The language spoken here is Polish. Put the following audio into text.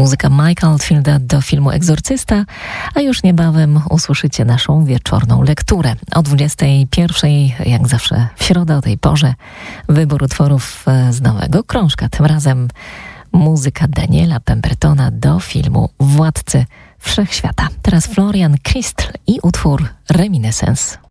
Muzyka Mike'a Oldfielda do filmu Egzorcysta, a już niebawem usłyszycie naszą wieczorną lekturę. O 21:00, jak zawsze w środę o tej porze, wybór utworów z nowego krążka. Tym razem muzyka Daniela Pembertona do filmu Władcy Wszechświata. Teraz Florian Christl i utwór Reminiscence.